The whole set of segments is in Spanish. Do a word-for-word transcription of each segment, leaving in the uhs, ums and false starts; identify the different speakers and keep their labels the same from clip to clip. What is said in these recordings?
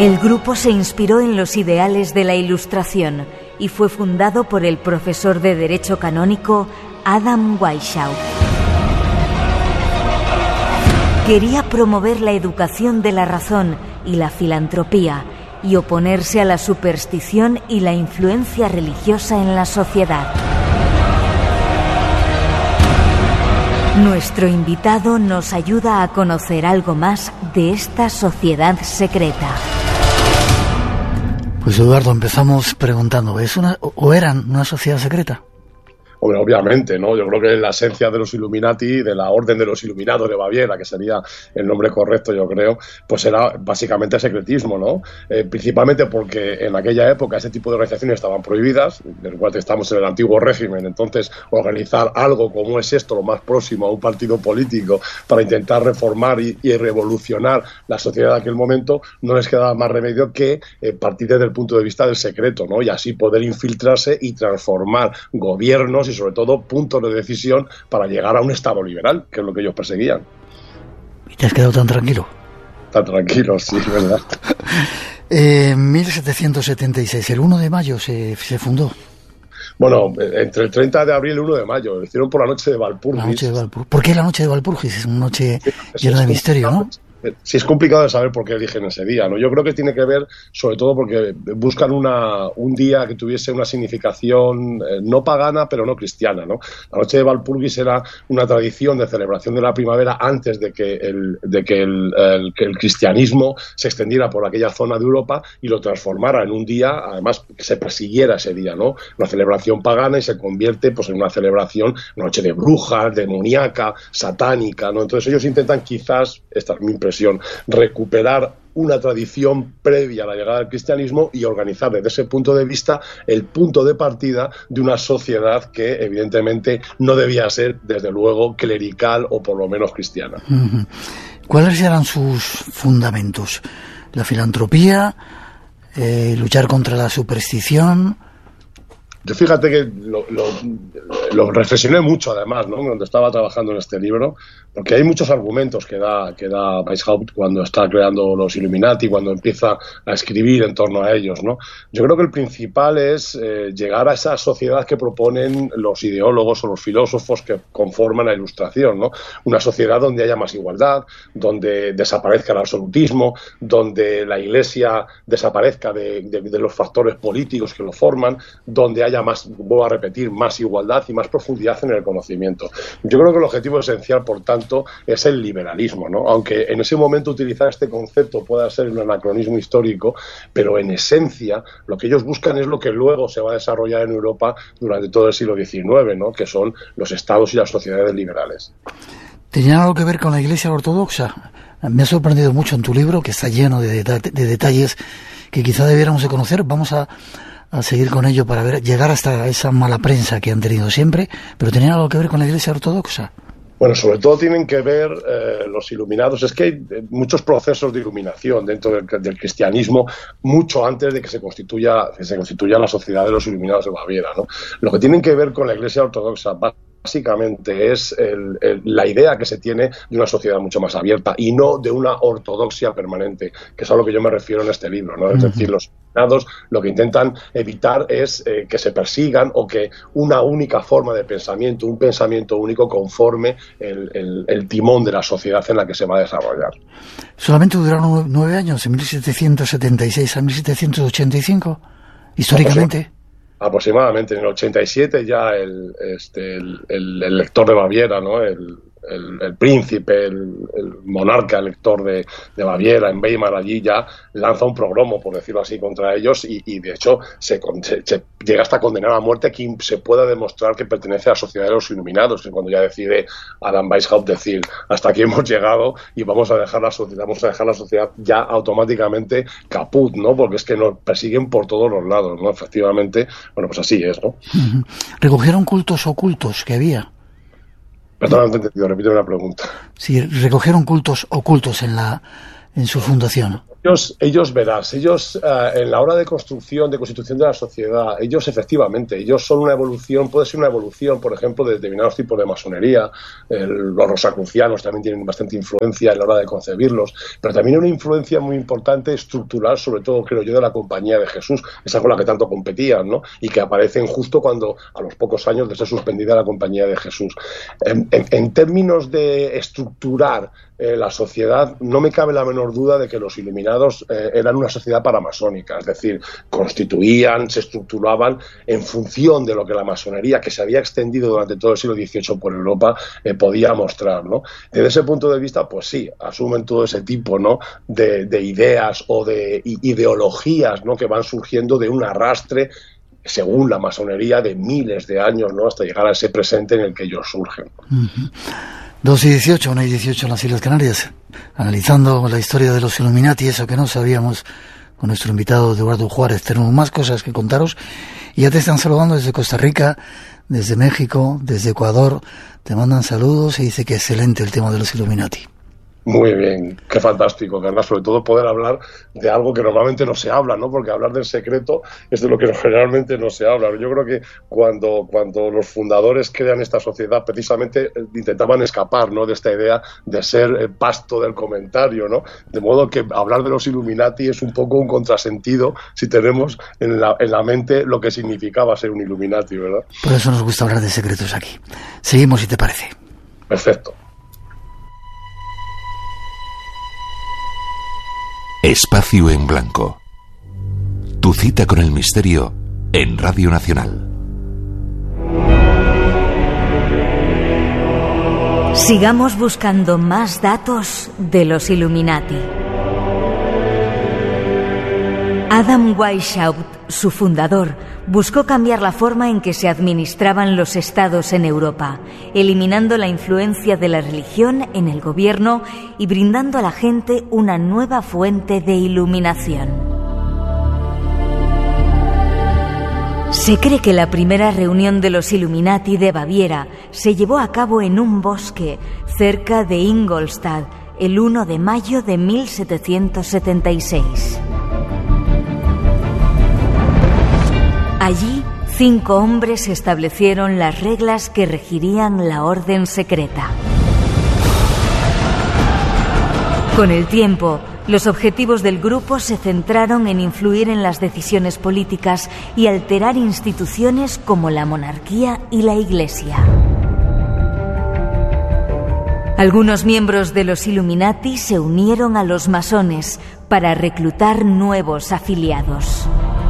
Speaker 1: El grupo se inspiró en los ideales de la Ilustración y fue fundado por el profesor de Derecho Canónico Adam Weishaupt. Quería promover la educación de la razón y la filantropía y oponerse a la superstición y la influencia religiosa en la sociedad. Nuestro invitado nos ayuda a conocer algo más de esta sociedad secreta.
Speaker 2: Pues Eduardo, empezamos preguntando, ¿es una o eran una sociedad secreta?
Speaker 3: Hombre, obviamente, ¿no? Yo creo que la esencia de los Illuminati, de la Orden de los Iluminados de Baviera, que sería el nombre correcto, yo creo, pues era básicamente secretismo, ¿no? Eh, principalmente porque en aquella época ese tipo de organizaciones estaban prohibidas, del cual estamos en el antiguo régimen, entonces organizar algo como es esto, lo más próximo a un partido político, para intentar reformar y, y revolucionar la sociedad de aquel momento, no les quedaba más remedio que eh, partir desde el punto de vista del secreto, ¿no? Y así poder infiltrarse y transformar gobiernos y sobre todo puntos de decisión para llegar a un Estado liberal, que es lo que ellos perseguían.
Speaker 2: ¿Y te has quedado tan tranquilo?
Speaker 3: Tan tranquilo, sí, es verdad.
Speaker 2: En mil setecientos setenta y seis, el uno de mayo se, se fundó.
Speaker 3: Bueno, entre el treinta de abril y el uno de mayo, lo hicieron por la noche de Walpurgis.
Speaker 2: La noche de Walpurgis. ¿Por qué la noche de Walpurgis? Es una noche sí, llena de misterio, ¿no?
Speaker 3: Sí, es complicado de saber por qué eligen ese día, ¿no? Yo creo que tiene que ver, sobre todo, porque buscan una, un día que tuviese una significación eh, no pagana, pero no cristiana, ¿no? La noche de Walpurgis era una tradición de celebración de la primavera antes de que el, de que el, el, que el cristianismo se extendiera por aquella zona de Europa y lo transformara en un día, además, que se persiguiera ese día, ¿no? Una celebración pagana y se convierte, pues, en una celebración, una noche de brujas, demoníaca, satánica, ¿no? Entonces ellos intentan quizás, esta es mi impresión, recuperar una tradición previa a la llegada del cristianismo y organizar desde ese punto de vista el punto de partida de una sociedad que evidentemente no debía ser, desde luego, clerical o por lo menos cristiana.
Speaker 2: ¿Cuáles eran sus fundamentos? ¿La filantropía? Eh, ¿luchar contra la superstición?
Speaker 3: Yo fíjate que lo, lo, lo reflexioné mucho, además, ¿no? Cuando estaba trabajando en este libro, porque hay muchos argumentos que da, que da Weishaupt cuando está creando los Illuminati, cuando empieza a escribir en torno a ellos, ¿no? Yo creo que el principal es eh, llegar a esa sociedad que proponen los ideólogos o los filósofos que conforman la Ilustración, ¿no? Una sociedad donde haya más igualdad, donde desaparezca el absolutismo, donde la Iglesia desaparezca de, de, de los factores políticos que lo forman, donde haya más, vuelvo a repetir, más igualdad y más profundidad en el conocimiento. Yo creo que el objetivo esencial, por tanto, es el liberalismo, ¿no? Aunque en ese momento utilizar este concepto pueda ser un anacronismo histórico, pero en esencia lo que ellos buscan es lo que luego se va a desarrollar en Europa durante todo el siglo diecinueve, ¿no? Que son los estados y las sociedades liberales.
Speaker 2: ¿Tenían algo que ver con la Iglesia ortodoxa? Me ha sorprendido mucho en tu libro, que está lleno de, de, de detalles que quizá debiéramos de conocer. Vamos a a seguir con ello para ver, llegar hasta esa mala prensa que han tenido siempre, pero ¿tenían algo que ver con la Iglesia ortodoxa?
Speaker 3: Bueno, sobre todo tienen que ver eh, los iluminados. Es que hay muchos procesos de iluminación dentro del, del cristianismo mucho antes de que se constituya, que se constituya la sociedad de los iluminados de Baviera, ¿no? Lo que tienen que ver con la Iglesia ortodoxa básicamente es el, el, la idea que se tiene de una sociedad mucho más abierta y no de una ortodoxia permanente, que es a lo que yo me refiero en este libro, ¿no? Es decir, los iluminados lo que intentan evitar es eh, que se persigan o que una única forma de pensamiento, un pensamiento único conforme el, el, el timón de la sociedad en la que se va a desarrollar.
Speaker 2: Solamente duraron nueve años, de mil setecientos setenta y seis a mil setecientos ochenta y cinco, históricamente.
Speaker 3: Aproximadamente, en el ochenta y siete ya el, este, el, el, el lector de Baviera, ¿no? el, el, el príncipe, el, el monarca elector de, de Baviera, en Weimar, allí ya lanza un progromo, por decirlo así, contra ellos y, y de hecho se, se, se llega hasta condenar a muerte a quien se pueda demostrar que pertenece a la sociedad de los iluminados, que es cuando ya decide Adam Weishaupt decir, hasta aquí hemos llegado y vamos a dejar la sociedad, vamos a dejar la sociedad ya automáticamente caput, ¿no? Porque es que nos persiguen por todos los lados, ¿no? Efectivamente, bueno, pues así es, ¿no?
Speaker 2: ¿Recogieron cultos ocultos que había?
Speaker 3: Perdón, no te he entendido, repíteme la pregunta.
Speaker 2: Sí, recogieron cultos ocultos en la en su fundación.
Speaker 3: Ellos, ellos verás, ellos uh, en la hora de construcción, de constitución de la sociedad, ellos efectivamente, ellos son una evolución, puede ser una evolución, por ejemplo, de determinados tipos de masonería. El, los rosacrucianos también tienen bastante influencia en la hora de concebirlos, pero también una influencia muy importante, estructural, sobre todo, creo yo, de la Compañía de Jesús, esa con la que tanto competían, ¿no? Y que aparecen justo cuando, a los pocos años de ser suspendida la Compañía de Jesús. En, en, en términos de estructurar eh, la sociedad, no me cabe la menor duda de que los iluminados eh, eran una sociedad paramasónica, es decir, constituían, se estructuraban en función de lo que la masonería, que se había extendido durante todo el siglo dieciocho por Europa, eh, podía mostrar, ¿no? Desde ese punto de vista, pues sí, asumen todo ese tipo, ¿no?, de, de ideas o de ideologías, ¿no?, que van surgiendo de un arrastre, según la masonería, de miles de años, ¿no?, hasta llegar a ese presente en el que ellos surgen.
Speaker 2: Uh-huh. dos y dieciocho, una y dieciocho en las Islas Canarias, analizando la historia de los Illuminati, eso que no sabíamos, con nuestro invitado Eduardo Juárez. Tenemos más cosas que contaros y ya te están saludando desde Costa Rica, desde México, desde Ecuador, te mandan saludos y dice que excelente el tema de los Illuminati.
Speaker 3: Muy bien, qué fantástico, ¿verdad? Sobre todo poder hablar de algo que normalmente no se habla, ¿no? Porque hablar del secreto es de lo que generalmente no se habla. Yo creo que cuando, cuando los fundadores crean esta sociedad, precisamente intentaban escapar, ¿no?, de esta idea de ser pasto del comentario, ¿no? De modo que hablar de los Illuminati es un poco un contrasentido si tenemos en la, en la mente lo que significaba ser un Illuminati, ¿verdad?
Speaker 2: Por eso nos gusta hablar de secretos aquí. Seguimos, si te parece.
Speaker 3: Perfecto.
Speaker 4: Espacio en Blanco. Tu cita con el misterio en Radio Nacional.
Speaker 1: Sigamos buscando más datos de los Illuminati. Adam Weishaupt, su fundador, buscó cambiar la forma en que se administraban los estados en Europa, eliminando la influencia de la religión en el gobierno y brindando a la gente una nueva fuente de iluminación. Se cree que la primera reunión de los Illuminati de Baviera se llevó a cabo en un bosque cerca de Ingolstadt el primero de mayo de mil setecientos setenta y seis. Allí, cinco hombres establecieron las reglas que regirían la orden secreta. Con el tiempo, los objetivos del grupo se centraron en influir en las decisiones políticas y alterar instituciones como la monarquía y la Iglesia. Algunos miembros de los Illuminati se unieron a los masones para reclutar nuevos afiliados.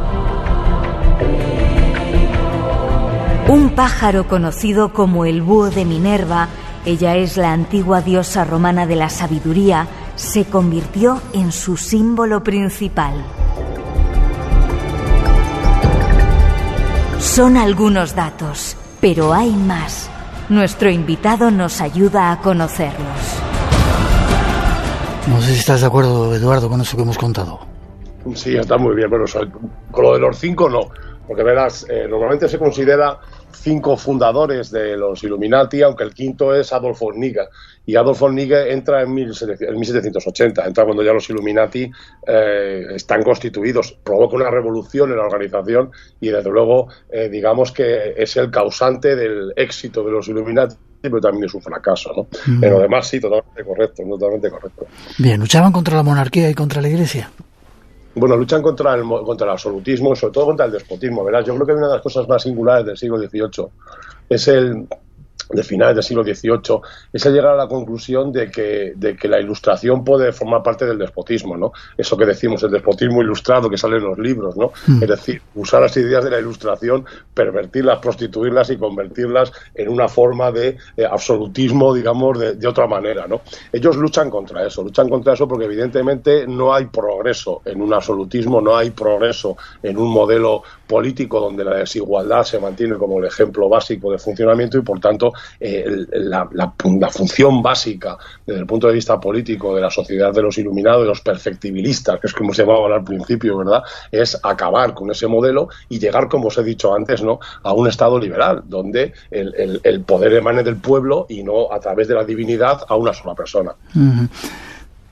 Speaker 1: Un pájaro conocido como el búho de Minerva, ella es la antigua diosa romana de la sabiduría, se convirtió en su símbolo principal. Son algunos datos, pero hay más. Nuestro invitado nos ayuda a conocerlos.
Speaker 2: No sé si estás de acuerdo, Eduardo, con eso que hemos contado.
Speaker 3: Sí, está muy bien. Bueno, con lo de los cinco no. Porque verás, eh, normalmente se considera cinco fundadores de los Illuminati, aunque el quinto es Adolf von Nigge. Y Adolf von Nigge entra en mil setecientos ochenta, entra cuando ya los Illuminati eh, están constituidos. Provoca una revolución en la organización y, desde luego, eh, digamos que es el causante del éxito de los Illuminati, pero también es un fracaso, ¿no? Mm. Pero además, sí, totalmente correcto, totalmente correcto.
Speaker 2: Bien, ¿luchaban contra la monarquía y contra la Iglesia?
Speaker 3: Bueno, luchan contra el, contra el absolutismo, sobre todo contra el despotismo, ¿verdad? Yo creo que una de las cosas más singulares del siglo dieciocho es el, de finales del siglo dieciocho, es el llegar a la conclusión de que, de que la ilustración puede formar parte del despotismo, ¿no? Eso que decimos, el despotismo ilustrado que sale en los libros, ¿no? Mm. Es decir, usar las ideas de la ilustración, pervertirlas, prostituirlas y convertirlas en una forma de eh, absolutismo, digamos, de, de otra manera, ¿no? Ellos luchan contra eso, luchan contra eso porque evidentemente no hay progreso en un absolutismo, no hay progreso en un modelo político donde la desigualdad se mantiene como el ejemplo básico de funcionamiento y, por tanto, eh, la, la, la función básica desde el punto de vista político de la sociedad de los iluminados, de los perfectibilistas, que es como se llamaba al principio, ¿verdad?, es acabar con ese modelo y llegar, como os he dicho antes, ¿no?, a un estado liberal, donde el, el, el poder emane del pueblo y no a través de la divinidad a una sola persona.
Speaker 2: Uh-huh.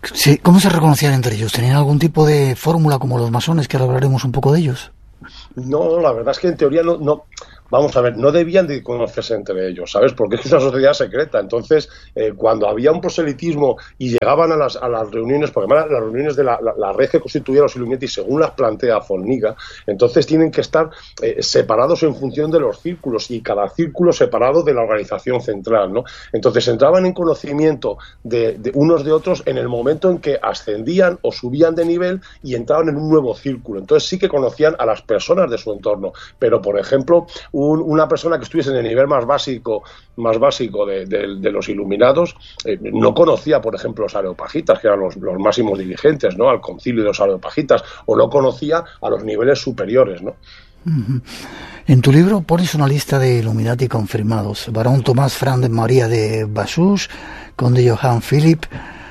Speaker 2: Sí, ¿cómo se reconocían entre ellos? ¿Tenían algún tipo de fórmula como los masones, que ahora hablaremos un poco de ellos?
Speaker 3: No, la verdad es que en teoría no... no... Vamos a ver, no debían de conocerse entre ellos, ¿sabes? Porque es que es una sociedad secreta. Entonces, eh, cuando había un proselitismo y llegaban a las, a las reuniones, porque además las reuniones de la, la, la red que constituía los Illuminati, según las plantea Formiga, entonces tienen que estar eh, separados en función de los círculos y cada círculo separado de la organización central, ¿no? Entonces entraban en conocimiento de, de unos de otros en el momento en que ascendían o subían de nivel y entraban en un nuevo círculo. Entonces sí que conocían a las personas de su entorno, pero por ejemplo, Un, una persona que estuviese en el nivel más básico más básico de, de, de los iluminados eh, no conocía, por ejemplo, los areopagitas, que eran los, los máximos dirigentes, ¿no?, al concilio de los areopagitas, o no conocía a los niveles superiores, ¿no?
Speaker 2: Uh-huh. En tu libro pones una lista de Illuminati confirmados: Barón Tomás Fran de María de Basus, conde Johann Philipp,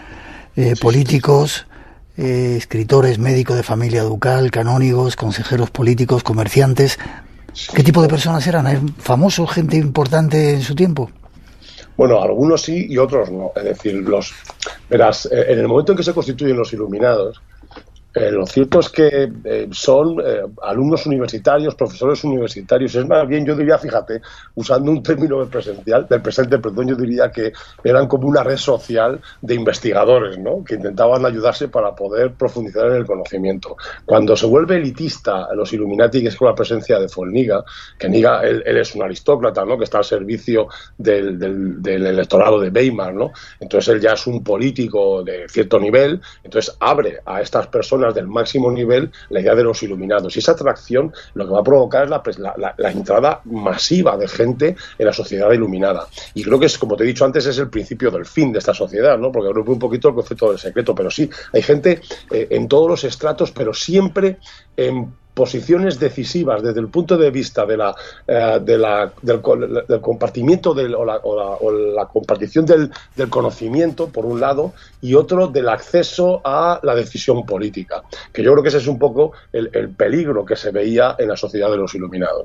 Speaker 2: eh, sí, políticos, sí, sí. Eh, escritores, médicos de familia ducal, canónigos, consejeros políticos, comerciantes. ¿Qué tipo de personas eran? ¿Famosos, gente importante en su tiempo?
Speaker 3: Bueno, algunos sí y otros no. Es decir, los verás, en el momento en que se constituyen los Iluminados, Eh, lo cierto es que eh, son eh, alumnos universitarios, profesores universitarios. Es más bien, yo diría, fíjate, usando un término del, presencial, del presente, perdón, yo diría que eran como una red social de investigadores, ¿no?, que intentaban ayudarse para poder profundizar en el conocimiento. Cuando se vuelve elitista los Illuminati, que es con la presencia de Formiga, que Niga, él, él es un aristócrata, ¿no?, que está al servicio del, del, del electorado de Weimar, ¿no? Entonces él ya es un político de cierto nivel, entonces abre a estas personas del máximo nivel la idea de los iluminados, y esa atracción lo que va a provocar es la, la, la, la entrada masiva de gente en la sociedad iluminada, y creo que es, como te he dicho antes, es el principio del fin de esta sociedad, ¿no?, porque rompe un poquito el concepto del secreto, pero sí, hay gente eh, en todos los estratos, pero siempre en posiciones decisivas desde el punto de vista de la, eh, de la del, del compartimiento del, o, la, o, la, o la compartición del, del conocimiento, por un lado, y otro del acceso a la decisión política, que yo creo que ese es un poco el, el peligro que se veía en la sociedad de los Iluminados.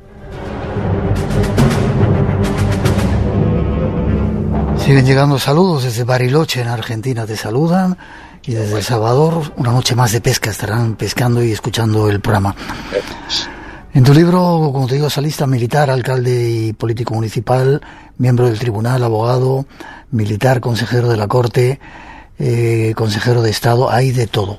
Speaker 2: Siguen llegando saludos desde Bariloche, en Argentina, te saludan. Y desde El Salvador, una noche más de pesca, estarán pescando y escuchando el programa. En tu libro, como te digo, salista militar, alcalde y político municipal, miembro del tribunal, abogado, militar, consejero de la corte, eh, consejero de Estado, hay de todo.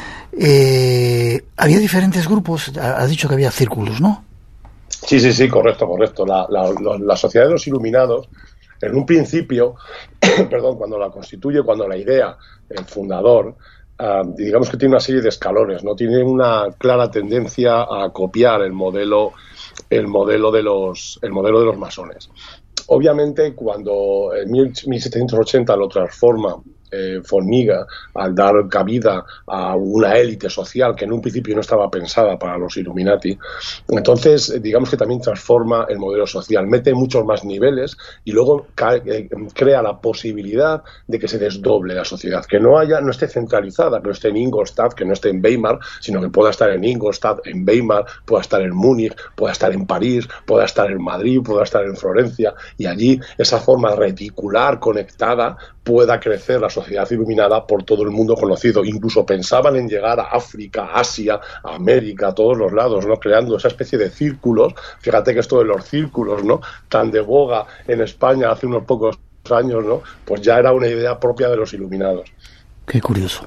Speaker 2: Eh, había diferentes grupos, has dicho que había círculos, ¿no?
Speaker 3: Sí, sí, sí, correcto, correcto. La, la, la, la sociedad de los iluminados, en un principio, perdón, cuando la constituye, cuando la idea, el fundador, uh, digamos que tiene una serie de escalones, ¿no? Tiene una clara tendencia a copiar el modelo, el modelo de los, el modelo de los masones. Obviamente, cuando en mil setecientos ochenta lo transforma eh, Formiga, al dar cabida a una élite social que en un principio no estaba pensada para los Illuminati, entonces digamos que también transforma el modelo social, mete muchos más niveles y luego eh, crea la posibilidad de que se desdoble la sociedad, que no haya, no esté centralizada, que no esté en Ingolstadt, que no esté en Weimar, sino que pueda estar en Ingolstadt, en Weimar, pueda estar en Múnich, pueda estar en París, pueda estar en Madrid, pueda estar en Florencia, y allí esa forma reticular conectada pueda crecer la sociedad iluminada por todo el mundo conocido. Incluso pensaban en llegar a África, Asia, a América, a todos los lados, ¿no?, creando esa especie de círculos. Fíjate que esto de los círculos, ¿no?, tan de boga en España hace unos pocos años, ¿no?, pues ya era una idea propia de los iluminados.
Speaker 2: Qué curioso.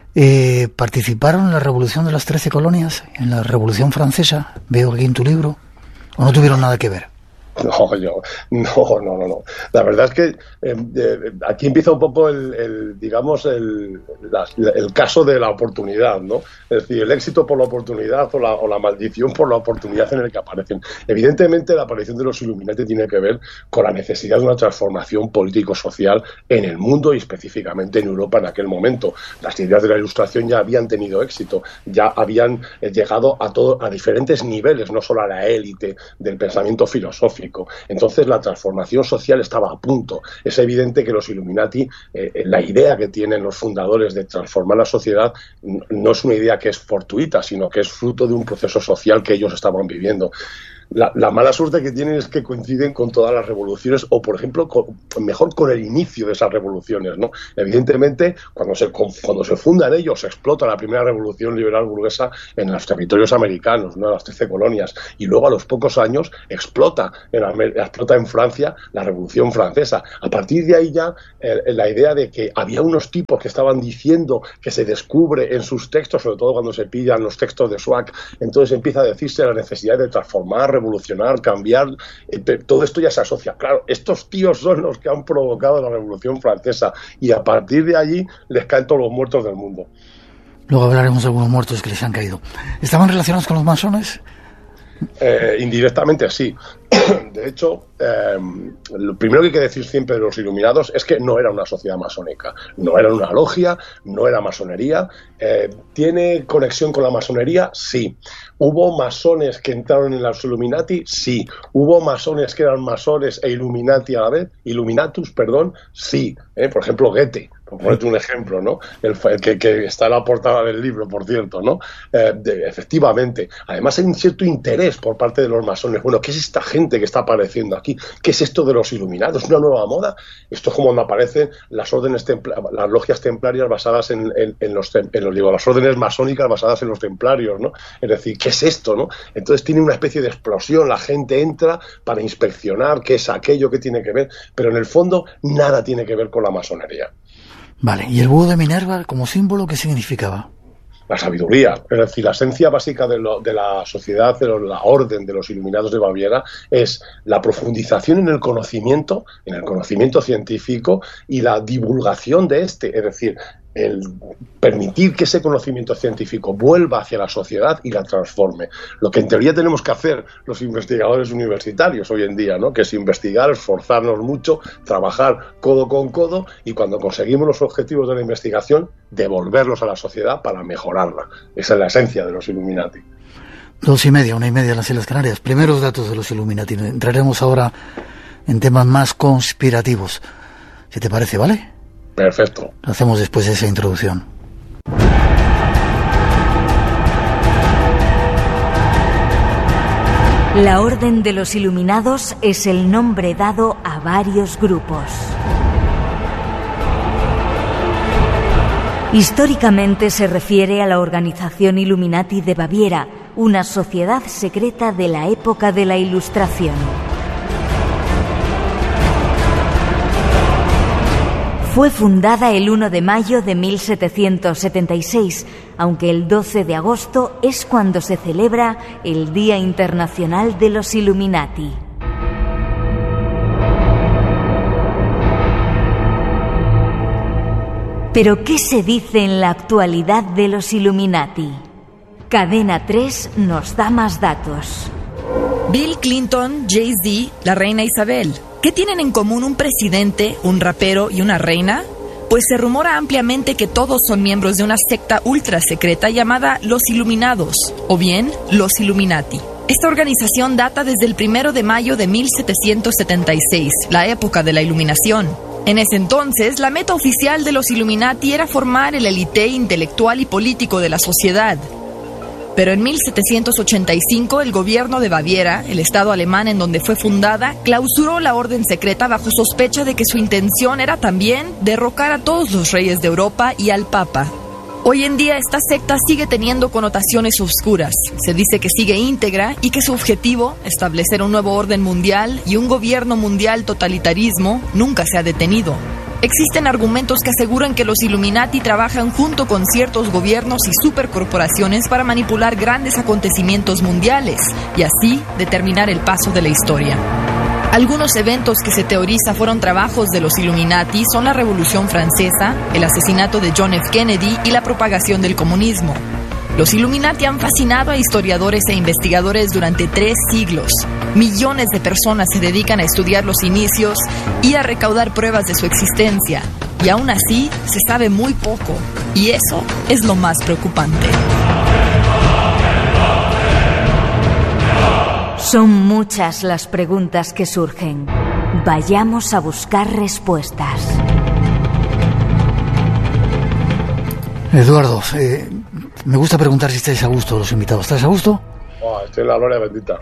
Speaker 2: Eh, ¿Participaron en la Revolución de las Trece Colonias, en la Revolución Francesa? Veo aquí en tu libro. ¿O no tuvieron nada que ver?
Speaker 3: No, yo, no, no, no, no. La verdad es que eh, eh, aquí empieza un poco el, el digamos, el, la, el caso de la oportunidad, ¿no? Es decir, el éxito por la oportunidad o la, o la maldición por la oportunidad en el que aparecen. Evidentemente, la aparición de los Illuminati tiene que ver con la necesidad de una transformación político-social en el mundo y específicamente en Europa en aquel momento. Las ideas de la Ilustración ya habían tenido éxito, ya habían eh, llegado a, todo, a diferentes niveles, no solo a la élite del pensamiento filosófico. Entonces la transformación social estaba a punto. Es evidente que los Illuminati, eh, la idea que tienen los fundadores de transformar la sociedad no es una idea que es fortuita, sino que es fruto de un proceso social que ellos estaban viviendo. La, la mala suerte que tienen es que coinciden con todas las revoluciones, o por ejemplo, con, mejor con el inicio de esas revoluciones, ¿no? Evidentemente, cuando se, cuando se fundan ellos, se explota la primera revolución liberal burguesa en los territorios americanos, ¿no? Las trece colonias, y luego a los pocos años explota en, explota en Francia la Revolución Francesa. A partir de ahí ya eh, la idea de que había unos tipos que estaban diciendo que se descubre en sus textos, sobre todo cuando se pillan los textos de Schwab, entonces empieza a decirse la necesidad de transformar, revolucionar, cambiar, eh, todo esto ya se asocia. Claro, estos tíos son los que han provocado la Revolución Francesa, y a partir de allí les caen todos los muertos del mundo.
Speaker 2: Luego hablaremos de algunos muertos que les han caído. ¿Estaban relacionados con los masones?
Speaker 3: Eh, indirectamente sí. De hecho, eh, lo primero que hay que decir siempre de los iluminados es que no era una sociedad masónica, no era una logia, no era masonería. Eh, ¿Tiene conexión con la masonería? Sí. ¿Hubo masones que entraron en los Illuminati? Sí. ¿Hubo masones que eran masones e Illuminati a la vez? Illuminatus, perdón, sí. Eh, por ejemplo, Goethe, por ponerte un ejemplo, ¿no? El, el que, que está en la portada del libro, por cierto, ¿no? Eh, de, efectivamente. Además hay un cierto interés por parte de los masones. Bueno, ¿qué es esta gente que está apareciendo aquí? ¿Qué es esto de los iluminados? ¿Una nueva moda? Esto es como cuando aparecen las órdenes templa- las logias templarias basadas en, en, en, los, en los digo, las órdenes masónicas basadas en los templarios, ¿no? Es decir, ¿qué es esto, no? Entonces tiene una especie de explosión, la gente entra para inspeccionar qué es aquello que tiene que ver, pero en el fondo nada tiene que ver con la masonería.
Speaker 2: Vale, ¿y el búho de Minerva como símbolo qué significaba?
Speaker 3: La sabiduría, es decir, la esencia básica de, lo, de la sociedad, de lo, la orden de los iluminados de Baviera es la profundización en el conocimiento, en el conocimiento científico y la divulgación de este, es decir, el permitir que ese conocimiento científico vuelva hacia la sociedad y la transforme. Lo que en teoría tenemos que hacer los investigadores universitarios hoy en día, ¿no? Que es investigar, esforzarnos mucho, trabajar codo con codo, y cuando conseguimos los objetivos de la investigación, devolverlos a la sociedad para mejorarla. Esa es la esencia de los Illuminati.
Speaker 2: Dos y media, una y media en las Islas Canarias. Primeros datos de los Illuminati. Entraremos ahora en temas más conspirativos. Si te parece, ¿vale?
Speaker 3: Perfecto.
Speaker 2: Lo hacemos después de esa introducción.
Speaker 1: La Orden de los Iluminados es el nombre dado a varios grupos. Históricamente se refiere a la Organización Illuminati de Baviera, una sociedad secreta de la época de la Ilustración. Fue fundada el uno de mayo de mil setecientos setenta y seis, aunque el doce de agosto es cuando se celebra el Día Internacional de los Illuminati. Pero ¿qué se dice en la actualidad de los Illuminati? Cadena tres nos da más datos.
Speaker 5: Bill Clinton, Jay-Z, la reina Isabel. ¿Qué tienen en común un presidente, un rapero y una reina? Pues se rumora ampliamente que todos son miembros de una secta ultra secreta llamada Los Iluminados, o bien Los Illuminati. Esta organización data desde el primero de mayo de mil setecientos setenta y seis, la época de la Iluminación. En ese entonces, la meta oficial de los Illuminati era formar el élite intelectual y político de la sociedad. Pero en mil setecientos ochenta y cinco, el gobierno de Baviera, el estado alemán en donde fue fundada, clausuró la orden secreta bajo sospecha de que su intención era también derrocar a todos los reyes de Europa y al Papa. Hoy en día esta secta sigue teniendo connotaciones oscuras. Se dice que sigue íntegra y que su objetivo, establecer un nuevo orden mundial y un gobierno mundial totalitarismo, nunca se ha detenido. Existen argumentos que aseguran que los Illuminati trabajan junto con ciertos gobiernos y supercorporaciones para manipular grandes acontecimientos mundiales y así determinar el paso de la historia. Algunos eventos que se teoriza fueron trabajos de los Illuminati son la Revolución Francesa, el asesinato de John F. Kennedy y la propagación del comunismo. Los Illuminati han fascinado a historiadores e investigadores durante tres siglos. Millones de personas se dedican a estudiar los inicios y a recaudar pruebas de su existencia. Y aún así, se sabe muy poco. Y eso es lo más preocupante.
Speaker 1: Son muchas las preguntas que surgen. Vayamos a buscar respuestas.
Speaker 2: Eduardo, eh, me gusta preguntar si estáis a gusto los invitados. ¿Estás a gusto?
Speaker 3: Oh, estoy en la gloria bendita.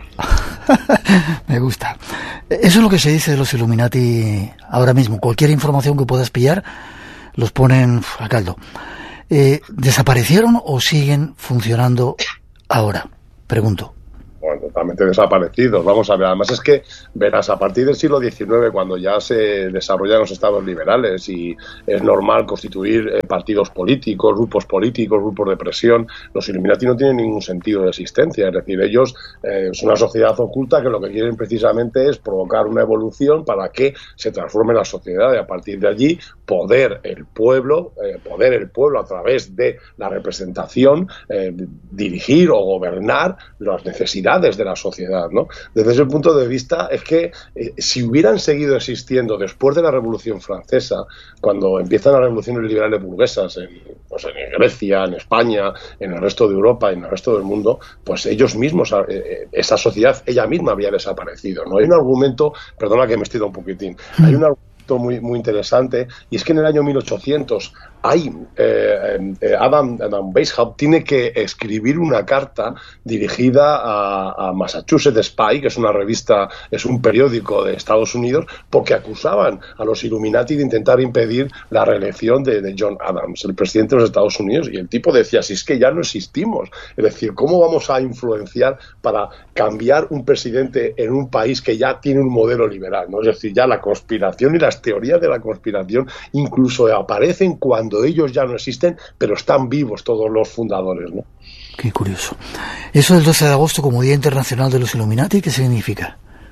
Speaker 2: Me gusta. Eso es lo que se dice de los Illuminati ahora mismo. Cualquier información que puedas pillar, los ponen a caldo. Eh, ¿Desaparecieron o siguen funcionando ahora? Pregunto.
Speaker 3: Bueno, totalmente desaparecidos. Vamos a ver, además es que, verás, a partir del siglo diecinueve, cuando ya se desarrollan los estados liberales y es normal constituir eh, partidos políticos, grupos políticos, grupos de presión, los Illuminati no tienen ningún sentido de existencia. Es decir, ellos eh, son una sociedad oculta que lo que quieren precisamente es provocar una evolución para que se transforme la sociedad y a partir de allí poder el pueblo, eh, poder el pueblo a través de la representación eh, dirigir o gobernar las necesidades de la sociedad, ¿no? Desde ese punto de vista es que eh, si hubieran seguido existiendo después de la Revolución Francesa, cuando empiezan las revoluciones liberales burguesas en, pues en Grecia, en España, en el resto de Europa y en el resto del mundo, pues ellos mismos, eh, esa sociedad, ella misma había desaparecido, ¿no? Hay un argumento, perdona que me estiro un poquitín, hay un argumento muy, muy interesante, y es que en el año mil ochocientos hay, eh, eh, Adam, Adam Weishaupt tiene que escribir una carta dirigida a, a Massachusetts Spy, que es una revista, es un periódico de Estados Unidos, porque acusaban a los Illuminati de intentar impedir la reelección de, de John Adams, el presidente de los Estados Unidos, y el tipo decía, si es que ya no existimos, es decir, ¿cómo vamos a influenciar para cambiar un presidente en un país que ya tiene un modelo liberal, ¿no? Es decir, ya la conspiración y las teorías de la conspiración incluso aparecen cuando ellos ya no existen, pero están vivos todos los fundadores, ¿no?
Speaker 2: Qué curioso. Eso del doce de agosto como Día Internacional de los Illuminati, ¿qué significa?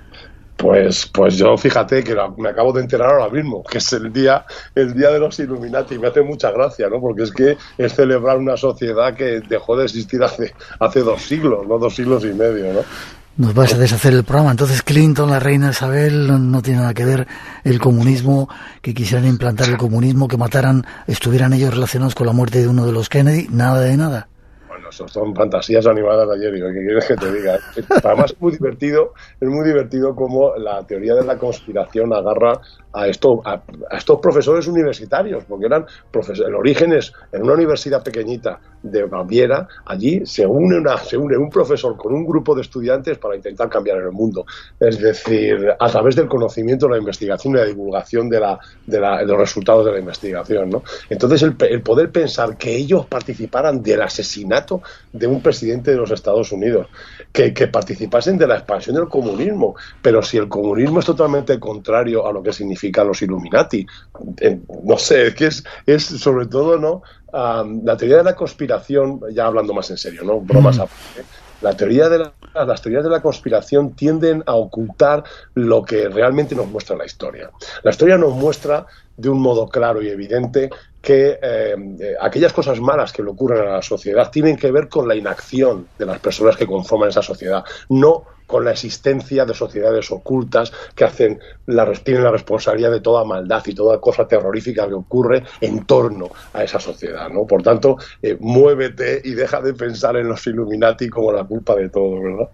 Speaker 3: Pues, pues yo fíjate que me acabo de enterar ahora mismo, que es el día, el día de los Illuminati. Me hace mucha gracia, ¿no? Porque es que es celebrar una sociedad que dejó de existir hace, hace dos siglos, no dos siglos y medio, ¿no?
Speaker 2: Nos vas a deshacer el programa. Entonces Clinton, la reina Isabel, no, no tiene nada que ver el comunismo, que quisieran implantar el comunismo, que mataran, estuvieran ellos relacionados con la muerte de uno de los Kennedy, nada de nada.
Speaker 3: Bueno, eso son fantasías animadas de ayer, ¿y qué quieres que te diga? Además es muy divertido, es muy divertido cómo la teoría de la conspiración agarra a, esto, a, a estos profesores universitarios, porque eran profesores, el origen es en una universidad pequeñita de Baviera, allí se une, una, se une un profesor con un grupo de estudiantes para intentar cambiar el mundo, es decir, a través del conocimiento, la investigación y la divulgación de, la, de, la, de los resultados de la investigación, ¿no? Entonces el, el poder pensar que ellos participaran del asesinato de un presidente de los Estados Unidos, que, que participasen de la expansión del comunismo, pero si el comunismo es totalmente contrario a lo que significan los Illuminati, eh, no sé, es que es, es sobre todo, ¿no? Um, la teoría de la conspiración, ya hablando más en serio, ¿no? Bromas aparte. La teoría de la, las teorías de la conspiración tienden a ocultar lo que realmente nos muestra la historia. La historia nos muestra de un modo claro y evidente que eh, eh, aquellas cosas malas que le ocurren a la sociedad tienen que ver con la inacción de las personas que conforman esa sociedad, no con la existencia de sociedades ocultas que hacen la, tienen la responsabilidad de toda maldad y toda cosa terrorífica que ocurre en torno a esa sociedad, ¿no? Por tanto, eh, muévete y deja de pensar en los Illuminati como la culpa de todo, ¿verdad?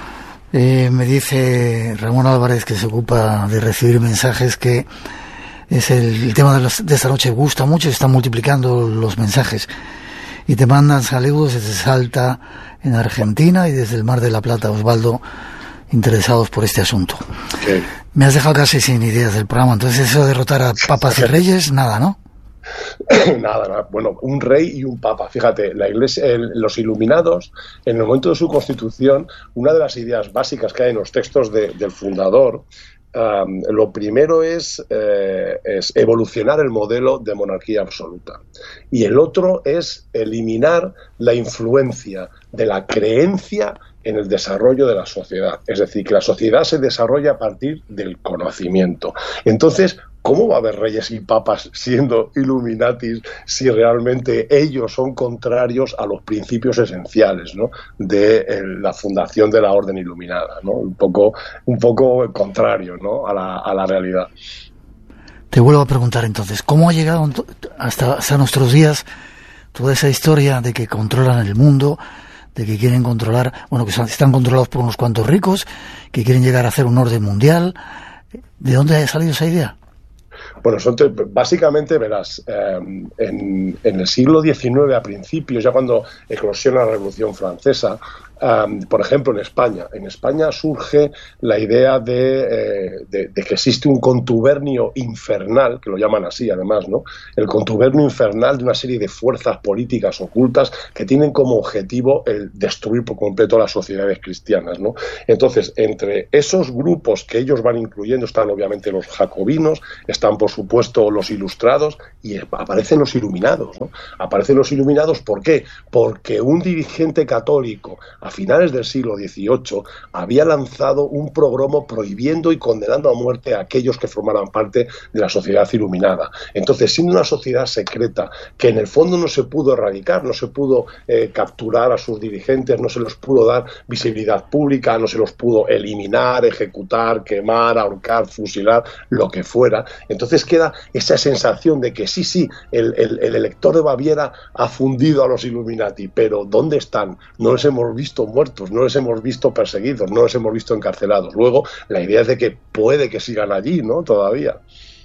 Speaker 2: Eh, me dice Ramón Álvarez, que se ocupa de recibir mensajes, que es el, el tema de, los, de esta noche gusta mucho, se están multiplicando los mensajes y te mandan saludos desde Salta, en Argentina, y desde el Mar de la Plata, Osvaldo, interesados por este asunto. Okay. Me has dejado casi sin ideas del programa, entonces eso de derrotar a papas y reyes, nada, ¿no?
Speaker 3: Nada, nada, bueno, un rey y un papa. Fíjate, la iglesia, el, los iluminados, en el momento de su constitución, una de las ideas básicas que hay en los textos de, del fundador, Um, lo primero es, eh, es evolucionar el modelo de monarquía absoluta, y el otro es eliminar la influencia de la creencia en el desarrollo de la sociedad, es decir, que la sociedad se desarrolla a partir del conocimiento. Entonces, ¿cómo va a haber reyes y papas siendo Illuminatis si realmente ellos son contrarios a los principios esenciales, ¿no?, de eh, la fundación de la orden iluminada, ¿no? Un poco, un poco contrario, ¿no?, a la, a la realidad.
Speaker 2: Te vuelvo a preguntar entonces, ¿cómo ha llegado hasta, hasta nuestros días toda esa historia de que controlan el mundo, de que quieren controlar, bueno, que están controlados por unos cuantos ricos, que quieren llegar a hacer un orden mundial? ¿De dónde ha salido esa idea?
Speaker 3: Bueno, son te, básicamente, verás, eh, en, en el siglo diecinueve, a principios, ya cuando eclosiona la Revolución Francesa, Um, por ejemplo, en España. En España surge la idea de, eh, de, de que existe un contubernio infernal, que lo llaman así además, ¿no? El contubernio infernal de una serie de fuerzas políticas ocultas que tienen como objetivo el destruir por completo las sociedades cristianas, ¿no? Entonces, entre esos grupos que ellos van incluyendo están obviamente los jacobinos, están por supuesto los ilustrados y aparecen los iluminados, ¿no? Aparecen los iluminados, ¿por qué? Porque un dirigente católico a finales del siglo dieciocho había lanzado un programa prohibiendo y condenando a muerte a aquellos que formaran parte de la sociedad iluminada. Entonces, siendo una sociedad secreta que en el fondo no se pudo erradicar, no se pudo eh, capturar a sus dirigentes, no se les pudo dar visibilidad pública, no se los pudo eliminar, ejecutar, quemar, ahorcar, fusilar, lo que fuera. Entonces queda esa sensación de que sí, sí, el, el, el elector de Baviera ha fundido a los Illuminati, pero ¿dónde están? No les hemos visto muertos, no les hemos visto perseguidos, no les hemos visto encarcelados. Luego, la idea es de que puede que sigan allí, ¿no? Todavía.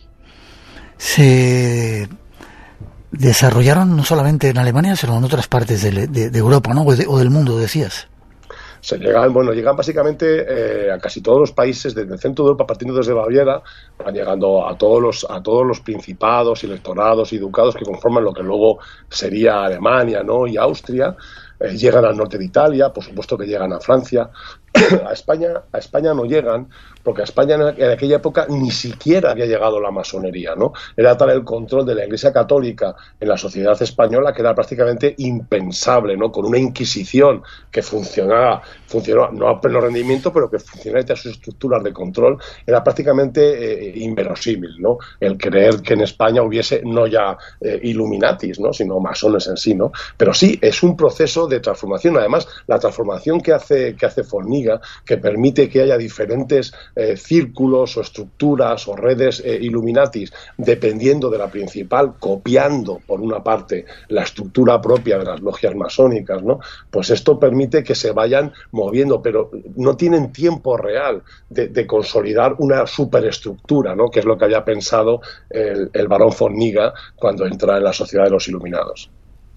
Speaker 2: Se desarrollaron no solamente en Alemania, sino en otras partes de, de, de Europa, ¿no? O, de, o del mundo, decías.
Speaker 3: Se llegan, bueno, llegan básicamente eh, a casi todos los países desde el centro de Europa, partiendo desde Baviera, van llegando a todos los a todos los principados, electorados y ducados que conforman lo que luego sería Alemania, ¿no? Y Austria. Eh, llegan al norte de Italia, por supuesto que llegan a Francia. A España, a España no llegan, porque a España en, en aquella época ni siquiera había llegado la masonería, ¿no? Era tal el control de la Iglesia Católica en la sociedad española que era prácticamente impensable, ¿no? Con una Inquisición que funcionaba, funcionaba no a pleno rendimiento, pero que funcionaba entre sus estructuras de control, era prácticamente eh, inverosímil, ¿no? El creer que en España hubiese no ya eh, Illuminatis, ¿no? Sino masones en sí, ¿no? Pero sí, es un proceso de transformación. Además, la transformación que hace, que hace Forniga, que permite que haya diferentes eh, círculos o estructuras o redes eh, Illuminatis, dependiendo de la principal, copiando por una parte la estructura propia de las logias masónicas, ¿no? Pues esto permite que se vayan moviendo, pero no tienen tiempo real de, de consolidar una superestructura, ¿no? Que es lo que había pensado el, el barón Forniga cuando entra en la Sociedad de los Iluminados.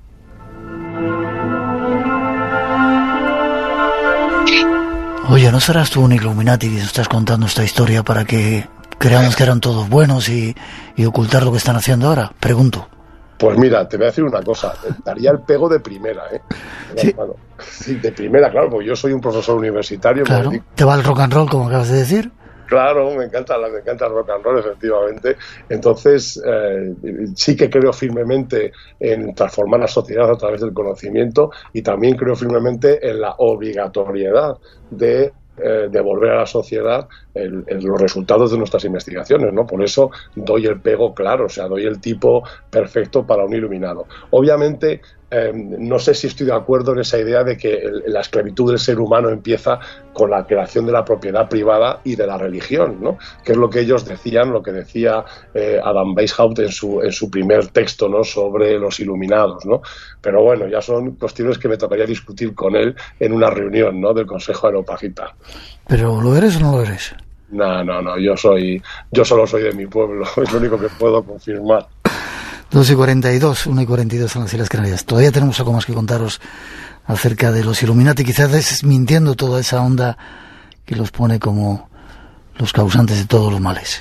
Speaker 2: Oye, ¿no serás tú un Illuminati que estás contando esta historia para que creamos que eran todos buenos y, y ocultar lo que están haciendo ahora? Pregunto.
Speaker 3: Pues mira, te voy a decir una cosa, daría el pego de primera, ¿eh?
Speaker 2: ¿Sí?
Speaker 3: Bueno, sí, de primera, claro, porque yo soy un profesor universitario.
Speaker 2: Claro,
Speaker 3: me...
Speaker 2: ¿te va el rock and roll, como acabas de decir?
Speaker 3: Claro, me encanta, me encanta el rock and roll, efectivamente. Entonces, eh, sí que creo firmemente en transformar la sociedad a través del conocimiento y también creo firmemente en la obligatoriedad de eh, devolver a la sociedad el, el, los resultados de nuestras investigaciones, ¿no? Por eso doy el pego claro, o sea, doy el tipo perfecto para un iluminado. Obviamente, Eh, no sé si estoy de acuerdo en esa idea de que el, la esclavitud del ser humano empieza con la creación de la propiedad privada y de la religión, ¿no? Que es lo que ellos decían, lo que decía eh, Adam Weishaupt en su, en su primer texto, ¿no? Sobre los iluminados, ¿no? Pero bueno, ya son cuestiones que me tocaría discutir con él en una reunión, ¿no? Del Consejo Areopagita.
Speaker 2: ¿Pero lo eres o no lo eres?
Speaker 3: No, no, no, yo soy, yo solo soy de mi pueblo, es lo único que puedo confirmar.
Speaker 2: dos y cuarenta y dos, una y cuarenta y dos en las Islas Canarias. Todavía tenemos algo más que contaros acerca de los Illuminati, quizás desmintiendo toda esa onda que los pone como los causantes de todos los males.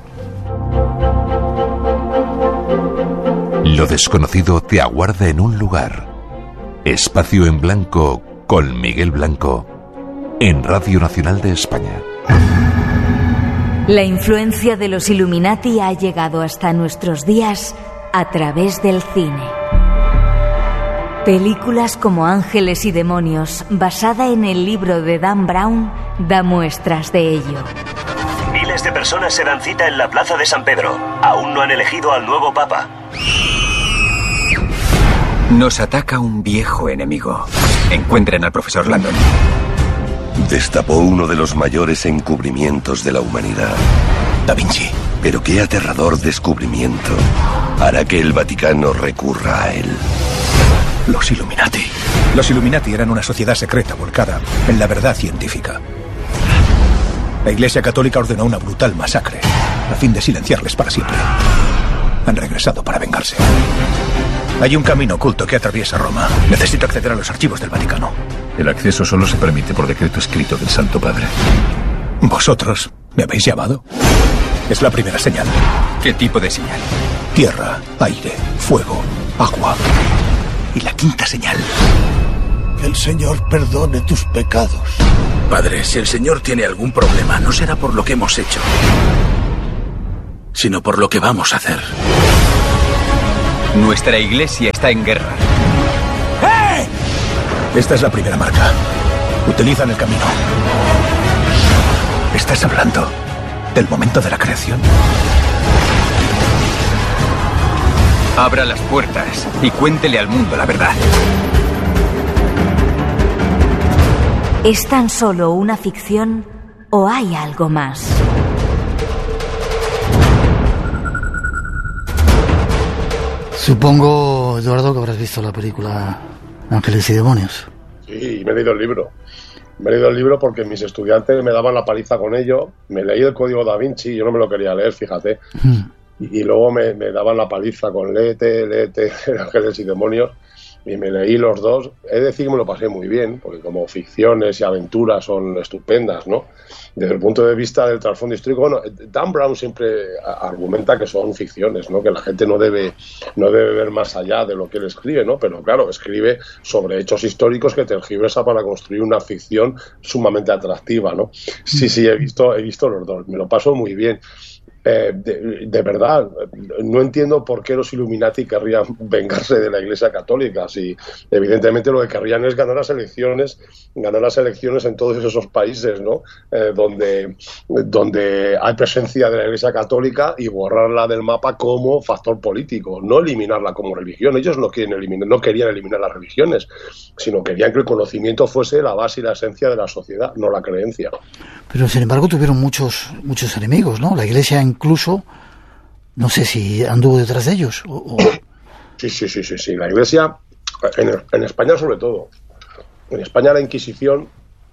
Speaker 4: Lo desconocido te aguarda en un lugar. Espacio en Blanco con Miguel Blanco en Radio Nacional de España.
Speaker 1: La influencia de los Illuminati ha llegado hasta nuestros días a través del cine. Películas como Ángeles y Demonios, basada en el libro de Dan Brown, da muestras de ello.
Speaker 6: Miles de personas se dan cita en la Plaza de San Pedro. Aún no han elegido al nuevo Papa.
Speaker 7: Nos ataca un viejo enemigo. Encuentren al profesor Landon.
Speaker 8: Destapó uno de los mayores encubrimientos de la humanidad.
Speaker 7: Da Vinci.
Speaker 8: Pero qué aterrador descubrimiento hará que el Vaticano recurra a él.
Speaker 7: Los Illuminati. Los Illuminati eran una sociedad secreta volcada en la verdad científica. La Iglesia Católica ordenó una brutal masacre a fin de silenciarles para siempre. Han regresado para vengarse. Hay un camino oculto que atraviesa Roma. Necesito acceder a los archivos del Vaticano.
Speaker 9: El acceso solo se permite por decreto escrito del Santo Padre.
Speaker 7: ¿Vosotros me habéis llamado? Es la primera señal.
Speaker 9: ¿Qué tipo de señal?
Speaker 7: Tierra, aire, fuego, agua. Y la quinta señal.
Speaker 10: Que el Señor perdone tus pecados.
Speaker 11: Padre, si el Señor tiene algún problema, no será por lo que hemos hecho, sino por lo que vamos a hacer.
Speaker 9: Nuestra iglesia está en guerra.
Speaker 7: ¡Eh! Esta es la primera marca. Utilizan el camino. ¿Estás hablando del momento de la creación?
Speaker 9: Abra las puertas y cuéntele al mundo la verdad.
Speaker 1: ¿Es tan solo una ficción o hay algo más?
Speaker 2: Supongo, Eduardo, que habrás visto la película Ángeles y Demonios.
Speaker 3: Sí, me he leído el libro. Me he leído el libro porque mis estudiantes me daban la paliza con ello. Me leí el Código Da Vinci, yo no me lo quería leer, fíjate. Mm. Y, y luego me, me daban la paliza con léete, léete, Ángeles y Demonios. Y me leí los dos. He de decir que me lo pasé muy bien, porque como ficciones y aventuras son estupendas, ¿no? Desde el punto de vista del trasfondo histórico, bueno, Dan Brown siempre argumenta que son ficciones, ¿no? Que la gente no debe, no debe ver más allá de lo que él escribe, ¿no? Pero claro, escribe sobre hechos históricos que tergiversa para construir una ficción sumamente atractiva, ¿no? Sí, sí, he visto, he visto los dos. Me lo paso muy bien. Eh, de, de verdad, no entiendo por qué los Illuminati querrían vengarse de la Iglesia Católica. Si evidentemente lo que querrían es ganar las elecciones, ganar las elecciones en todos esos países, ¿no? Eh, donde, donde hay presencia de la Iglesia Católica y borrarla del mapa como factor político, no eliminarla como religión. Ellos no quieren eliminar, no querían eliminar las religiones, sino querían que el conocimiento fuese la base y la esencia de la sociedad, no la creencia.
Speaker 2: Pero sin embargo tuvieron muchos muchos enemigos, ¿no? La Iglesia incluso, no sé si anduvo detrás de ellos. O, o...
Speaker 3: Sí, sí, sí, sí, sí. La Iglesia, en, en España sobre todo, en España la Inquisición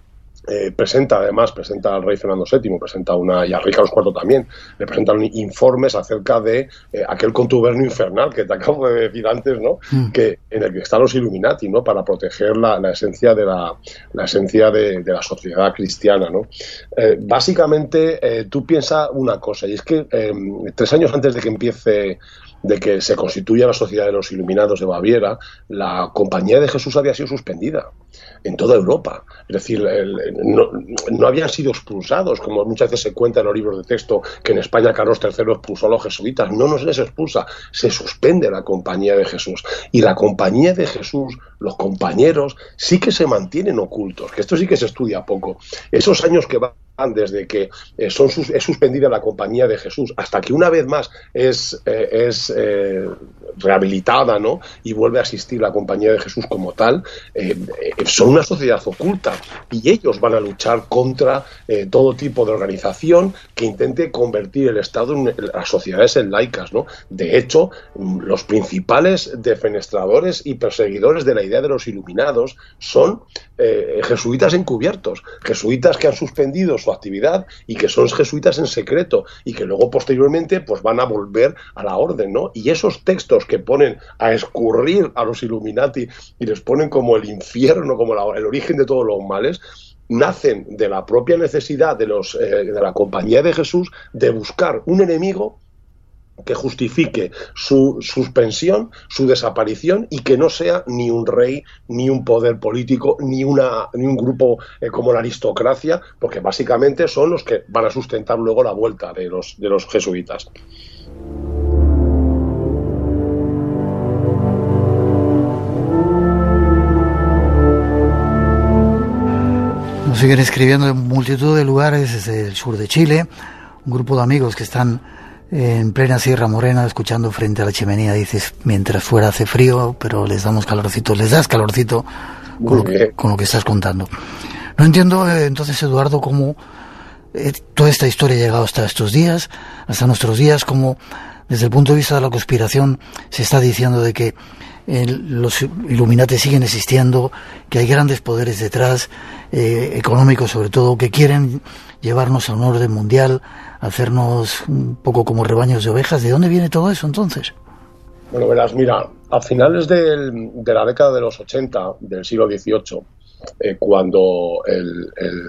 Speaker 3: eh, presenta, además, presenta al rey Fernando séptimo, presenta una, y al rey Carlos cuarto también, le presentan informes acerca de eh, aquel contubernio infernal que te acabo de decir antes, ¿no? Mm. Que en el que están los Illuminati, ¿no? Para proteger la, la esencia de la, la esencia de, de la sociedad cristiana, ¿no? Eh, básicamente, eh, tú piensas una cosa, y es que eh, tres años antes de que empiece de que se constituya la Sociedad de los Iluminados de Baviera, la Compañía de Jesús había sido suspendida en toda Europa. Es decir, el, no, no habían sido expulsados, como muchas veces se cuenta en los libros de texto, que en España Carlos tercero expulsó a los jesuitas. No, no se les expulsa, se suspende la Compañía de Jesús. Y la Compañía de Jesús, los compañeros, sí que se mantienen ocultos, que esto sí que se estudia poco. Esos años que van desde que eh, son sus, es suspendida la Compañía de Jesús hasta que una vez más es, eh, es eh, rehabilitada, ¿no? Y vuelve a existir la Compañía de Jesús como tal, eh, eh, son una sociedad oculta y ellos van a luchar contra eh, todo tipo de organización que intente convertir el Estado en, en las sociedades en laicas, ¿no? De hecho, los principales defenestradores y perseguidores de la idea de los iluminados son eh, jesuitas encubiertos, jesuitas que han suspendido su actividad y que son jesuitas en secreto y que luego posteriormente pues van a volver a la orden, ¿no? Y esos textos que ponen a escurrir a los Illuminati y les ponen como el infierno, como la, el origen de todos los males, nacen de la propia necesidad de, los, eh, de la Compañía de Jesús de buscar un enemigo que justifique su suspensión, su desaparición y que no sea ni un rey, ni un poder político, ni, una, ni un grupo eh, como la aristocracia, porque básicamente son los que van a sustentar luego la vuelta de los, de los jesuitas.
Speaker 2: Nos siguen escribiendo en multitud de lugares desde el sur de Chile, un grupo de amigos que están en plena Sierra Morena, escuchando frente a la chimenea, dices, mientras fuera hace frío, pero les damos calorcito, les das calorcito con lo, que, con lo que estás contando. No entiendo, eh, entonces, Eduardo, cómo eh, toda esta historia ha llegado hasta estos días, hasta nuestros días, cómo desde el punto de vista de la conspiración se está diciendo de que eh, los Illuminati siguen existiendo, que hay grandes poderes detrás, eh, económicos sobre todo, que quieren llevarnos a un orden mundial, hacernos un poco como rebaños de ovejas. ¿De dónde viene todo eso entonces?
Speaker 3: Bueno, verás, mira, a finales del, de la década de los ochenta del siglo dieciocho, eh, cuando el, el,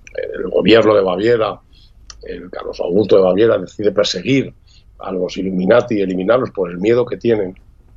Speaker 3: el gobierno de Baviera, el Carlos Augusto de Baviera, decide perseguir a los Illuminati y eliminarlos por el miedo que tienen,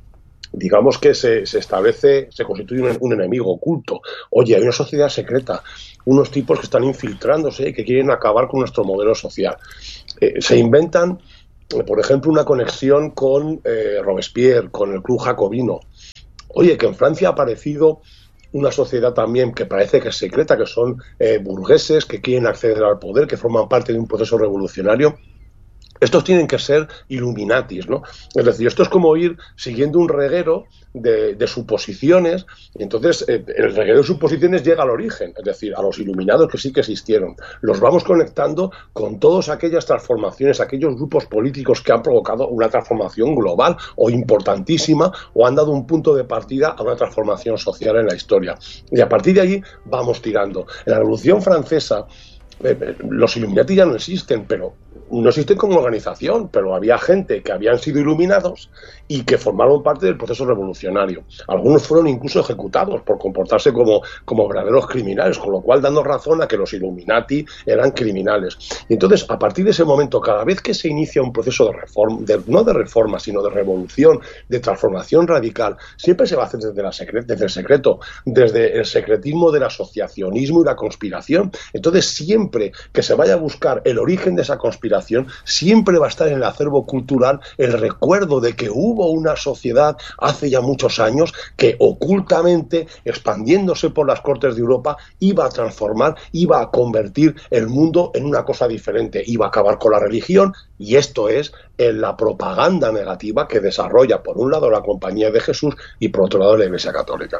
Speaker 3: digamos que se, se establece, se constituye un, un enemigo oculto. Oye, hay una sociedad secreta, unos tipos que están infiltrándose y que quieren acabar con nuestro modelo social. Eh, se inventan, eh, por ejemplo, una conexión con eh, Robespierre, con el Club Jacobino. Oye, que en Francia ha aparecido una sociedad también que parece que es secreta, que son eh, burgueses que quieren acceder al poder, que forman parte de un proceso revolucionario. Estos tienen que ser Illuminatis, ¿no? Es decir, esto es como ir siguiendo un reguero de, de suposiciones, y entonces eh, el reguero de suposiciones llega al origen, es decir, a los iluminados que sí que existieron. Los vamos conectando con todas aquellas transformaciones, aquellos grupos políticos que han provocado una transformación global o importantísima, o han dado un punto de partida a una transformación social en la historia. Y a partir de allí vamos tirando. En la Revolución Francesa, eh, los Illuminati ya no existen, pero no existen como organización, pero había gente que habían sido iluminados y que formaron parte del proceso revolucionario. Algunos fueron incluso ejecutados por comportarse como, como verdaderos criminales, con lo cual dando razón a que los Illuminati eran criminales. Y entonces, a partir de ese momento, cada vez que se inicia un proceso de reforma, de, no de reforma, sino de revolución, de transformación radical, siempre se va a hacer desde, la secre- desde el secreto, desde el secretismo del asociacionismo y la conspiración. Entonces, siempre que se vaya a buscar el origen de esa conspiración, siempre va a estar en el acervo cultural el recuerdo de que hubo una sociedad hace ya muchos años que ocultamente, expandiéndose por las cortes de Europa, iba a transformar, iba a convertir el mundo en una cosa diferente, iba a acabar con la religión, y esto es en la propaganda negativa que desarrolla por un lado la Compañía de Jesús y por otro lado la Iglesia Católica.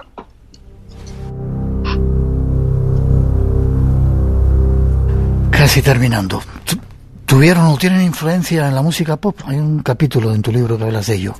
Speaker 2: Casi terminando. ¿Tuvieron o tienen influencia en la música pop? Hay un capítulo en tu libro que hablas de ello.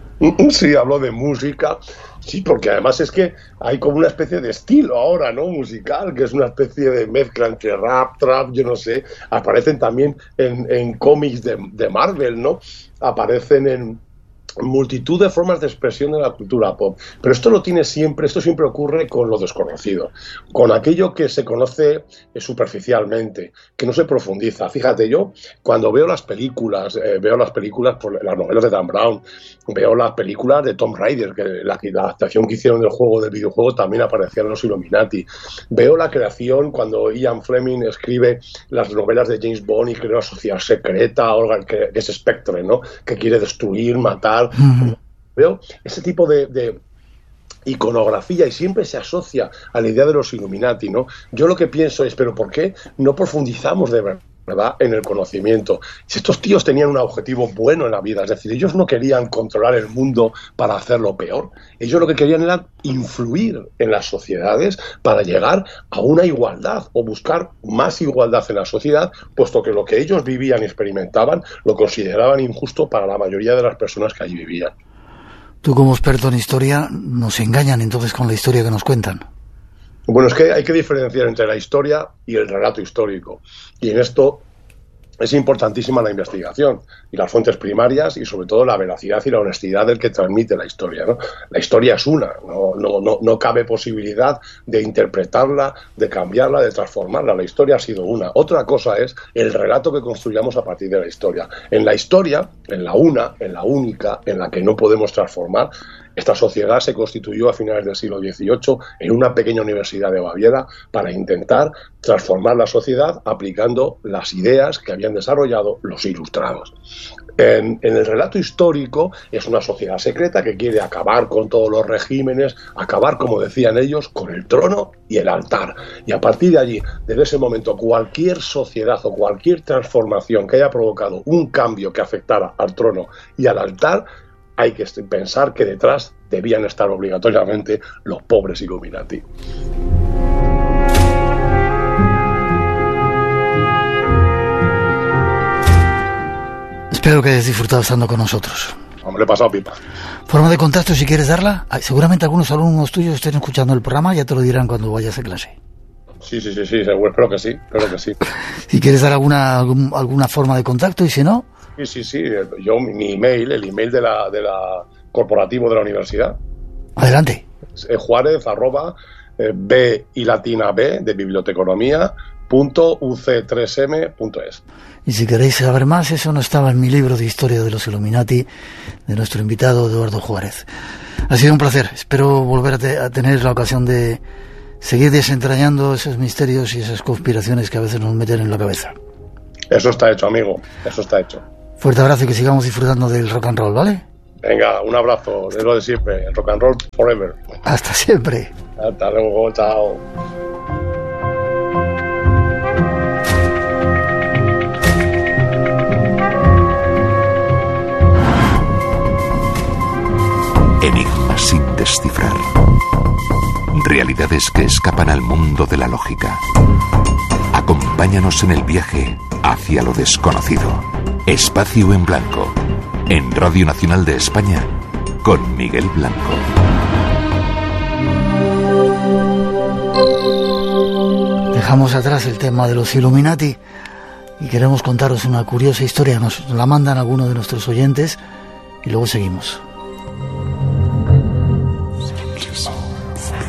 Speaker 3: Sí, hablo de música, sí, porque además es que hay como una especie de estilo ahora, ¿no? Musical, que es una especie de mezcla entre rap, trap, yo no sé. Aparecen también en, en cómics de, de Marvel, ¿no? Aparecen en multitud de formas de expresión de la cultura pop, pero esto lo tiene siempre, esto siempre ocurre con lo desconocido, con aquello que se conoce superficialmente, que no se profundiza. Fíjate, yo cuando veo las películas, eh, veo las películas por las novelas de Dan Brown, veo las películas de Tomb Raider, que la, la adaptación que hicieron del juego, del videojuego, también aparecían los Illuminati. Veo la creación cuando Ian Fleming escribe las novelas de James Bond y crea una sociedad secreta, que, que es Spectre, ¿no? Que quiere destruir, matar. Uh-huh. Veo ese tipo de, de iconografía y siempre se asocia a la idea de los Illuminati, ¿no? Yo lo que pienso es, ¿pero por qué no profundizamos de verdad? ¿verdad? En el conocimiento? Si estos tíos tenían un objetivo bueno en la vida, es decir, ellos no querían controlar el mundo para hacerlo peor, ellos lo que querían era influir en las sociedades para llegar a una igualdad o buscar más igualdad en la sociedad, puesto que lo que ellos vivían y experimentaban lo consideraban injusto para la mayoría de las personas que allí vivían.
Speaker 2: Tú, como experto en historia, nos engañan entonces con la historia que nos cuentan.
Speaker 3: Bueno, es que hay que diferenciar entre la historia y el relato histórico. Y en esto es importantísima la investigación y las fuentes primarias y sobre todo la veracidad y la honestidad del que transmite la historia, ¿no? La historia es una, no, no, no, no cabe posibilidad de interpretarla, de cambiarla, de transformarla. La historia ha sido una. Otra cosa es el relato que construyamos a partir de la historia. En la historia, en la una, en la única, en la que no podemos transformar, esta sociedad se constituyó a finales del siglo dieciocho en una pequeña universidad de Baviera para intentar transformar la sociedad aplicando las ideas que habían desarrollado los ilustrados. En, en el relato histórico es una sociedad secreta que quiere acabar con todos los regímenes, acabar, como decían ellos, con el trono y el altar. Y a partir de allí, desde ese momento, cualquier sociedad o cualquier transformación que haya provocado un cambio que afectara al trono y al altar, hay que pensar que detrás debían estar obligatoriamente los pobres Illuminati.
Speaker 2: Espero que hayas disfrutado estando con nosotros.
Speaker 3: Hombre, he pasado pipa.
Speaker 2: Forma de contacto, si quieres darla. Seguramente algunos alumnos tuyos estén escuchando el programa, ya te lo dirán cuando vayas a clase.
Speaker 3: Sí, sí, sí, sí, seguro, espero que sí, espero que sí.
Speaker 2: Si quieres dar alguna, algún, alguna forma de contacto y si no...
Speaker 3: Sí, sí, sí, yo mi email, el email de la, de la, corporativo de la universidad.
Speaker 2: Adelante.
Speaker 3: Eh, Juárez, arroba, eh, B y latina B de biblioteconomía, punto u c tres m punto es.
Speaker 2: Y si queréis saber más, eso no estaba en mi libro de historia de los Illuminati, de nuestro invitado Eduardo Juárez. Ha sido un placer. Espero volver a, te- a tener la ocasión de seguir desentrañando esos misterios y esas conspiraciones que a veces nos meten en la cabeza.
Speaker 3: Eso está hecho, amigo. Eso está hecho.
Speaker 2: Fuerte abrazo y que sigamos disfrutando del rock and roll, ¿vale?
Speaker 3: Venga, un abrazo. Es lo de siempre. Rock and roll forever.
Speaker 2: Hasta siempre.
Speaker 3: Hasta luego. Chao.
Speaker 4: Enigmas sin descifrar. Realidades que escapan al mundo de la lógica. Acompáñanos en el viaje hacia lo desconocido. Espacio en Blanco. En Radio Nacional de España, con Miguel Blanco.
Speaker 2: Dejamos atrás el tema de los Illuminati y queremos contaros una curiosa historia. Nos la mandan algunos de nuestros oyentes y luego seguimos.